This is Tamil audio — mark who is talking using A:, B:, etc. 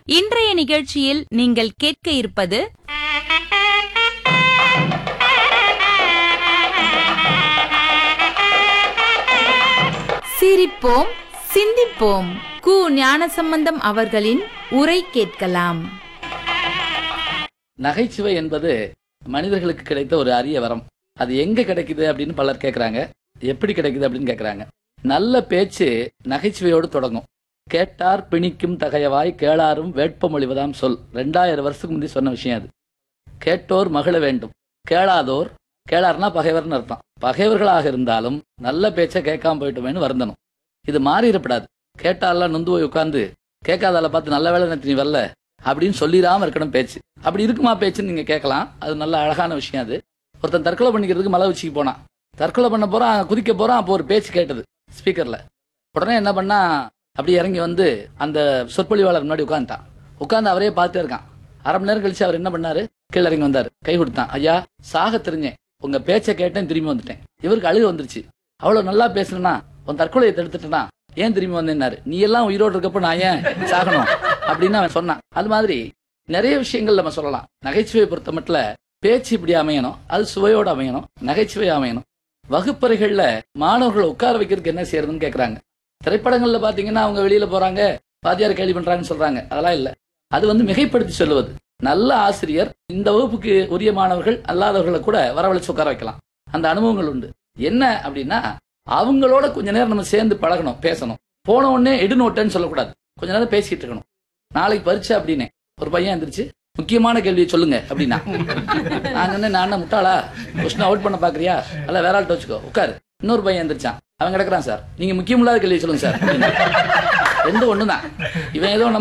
A: இன்றைய நிகழ்ச்சியில் நீங்கள் கேட்க இருப்பது சிரிப்போம் சிந்திப்போம். கு. ஞானசம்பந்தம் அவர்களின் உரை கேட்கலாம்.
B: நகைச்சுவை என்பது மனிதர்களுக்கு கிடைத்த ஒரு அரிய வரம். அது எங்க கிடைக்குது அப்படின்னு பலர் கேட்கறாங்க. எப்படி கிடைக்குது அப்படின்னு கேட்கறாங்க. நல்ல பேச்சு நகைச்சுவையோடு தொடங்கும். கேட்டார் பிணிக்கும் தகையவாய் கேளாரும் வேட்பமொழிவதாம் சொல். 2000 வருஷத்துக்கு முந்தி சொன்ன விஷயம் அது. கேட்டோர் மகிழ வேண்டும், கேளாதோர், கேளார்னா பகைவர்னு அர்த்தம், பகைவர்களாக இருந்தாலும் நல்ல பேச்சை கேட்காம போயிட்டோமேனு வருந்தணும். இது மாறிடப்படாது. கேட்டாலாம் நொந்து போய் உட்கார்ந்து கேட்காதால பார்த்து நல்ல வேலை நேற்று நீ வரல அப்படின்னு சொல்லிடாம இருக்கணும் பேச்சு. அப்படி இருக்குமா பேச்சுன்னு நீங்க கேட்கலாம். அது நல்ல அழகான விஷயம். அது ஒருத்தன் தற்கொலை பண்ணிக்கிறதுக்கு மலை உச்சிக்கு போனான். தற்கொலை பண்ண போறான், குதிக்க போறான். அப்போ ஒரு பேச்சு கேட்டது ஸ்பீக்கர்ல. உடனே என்ன பண்ணா, அப்படி இறங்கி வந்து அந்த சொற்பொழிவாளர் முன்னாடி உட்காந்துட்டான். உட்காந்து அவரே பார்த்துட்டே இருக்கான். அரை மணி நேரம் கழிச்சு அவர் என்ன பண்ணாரு, கீழே இறங்கி வந்தாரு, கை கொடுத்தான். ஐயா, சாக தெரிஞ்சேன், உங்க பேச்சை கேட்டேன், திரும்பி வந்துட்டேன். இவருக்கு அழுக வந்துருச்சு. அவ்வளவு நல்லா பேசணும்னா உன் தற்கொலையை தடுத்துட்டேன்னா ஏன் திரும்பி வந்தேன்னாரு. நீ எல்லாம் உயிரோடு இருக்கப்ப நான் ஏன் சாகணும் அப்படின்னு அவன் சொன்னான். அது மாதிரி நிறைய விஷயங்கள் நம்ம சொல்லலாம். நகைச்சுவையை பொறுத்த மட்டும் பேச்சு இப்படி அமையணும், அது சுவையோடு அமையணும், நகைச்சுவை அமையணும். வகுப்பறைகள்ல மாணவர்களை உட்கார வைக்கிறதுக்கு என்ன செய்யறதுன்னு கேட்கறாங்க. திரைப்படங்கள்ல பாத்தீங்கன்னா அவங்க வெளியில போறாங்க, வாத்தியார் கேள்வி பண்றாங்கன்னு சொல்றாங்க. அதெல்லாம் இல்ல. அது மிகைப்படுத்தி சொல்லுவது. நல்ல ஆசிரியர் இந்த வகுப்புக்கு உரிய மாணவர்கள் அல்லாதவர்களை கூட வரவழைச்சு உட்கார வைக்கலாம். அந்த அனுபவங்கள் உண்டு. என்ன அப்படின்னா, அவங்களோட கொஞ்ச நேரம் நம்ம சேர்ந்து பழகணும், பேசணும். போன உடனே எடுநோட்டேன்னு சொல்லக்கூடாது. கொஞ்ச நேரம் பேசிட்டு இருக்கணும். நாளைக்கு பரீட்சை அப்படின்னு ஒரு பையன் எந்திரிச்சு முக்கியமான கேள்வியை சொல்லுங்க அப்படின்னா, நான் சொன்னேன், நான் என்ன முட்டாளா, கொஸ்டின் அவுட் பண்ண பாக்குறியா, அல்ல வேற ஆள்கிட்ட வச்சுக்கோ, உட்காரு. இன்னொரு பையன் எந்திரிச்சான். அவன் கிடக்குறான், சார் நீங்க முக்கியமில்லாத கேள்வி சொல்லுங்க சார். ரெண்டு ஒண்ணுதான். இவன் ஏதோ